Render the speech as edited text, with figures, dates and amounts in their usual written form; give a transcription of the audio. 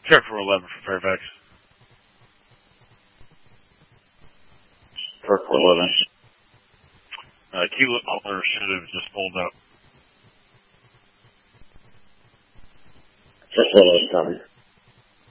Check for 11 for Fairfax. Check for 11. Kilo Dollar should have just pulled up. Check for 11, copy.